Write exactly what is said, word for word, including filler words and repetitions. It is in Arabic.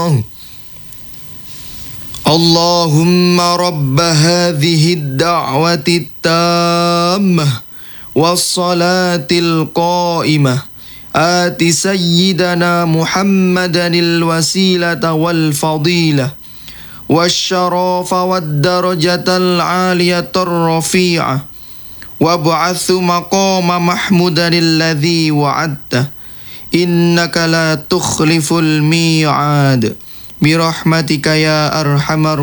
الله اللهم رب هذه الدعوة التامة والصلاة القائمة آت سيدنا محمدا الوسيلة والفضيلة والشرف والدرجة العالية الرفيعة وابعث مقام محمودا الذي وعدته إنك لا تخلف الميعاد برحمتك يا أرحم الراحمين.